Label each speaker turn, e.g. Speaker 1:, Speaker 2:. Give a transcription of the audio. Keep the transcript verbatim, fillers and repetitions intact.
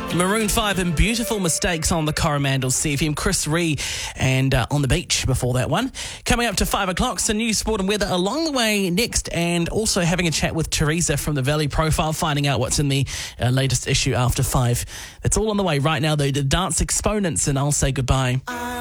Speaker 1: Maroon five and Beautiful Mistakes on the Coromandel C F M. Chris Ree and uh, On the Beach before that one. Coming up to five o'clock, some news, sport and weather along the way next, and also having a chat with Teresa from the Valley Profile, finding out what's in the uh, latest issue after five. It's all on the way right now, though. The dance exponents, and I'll say goodbye.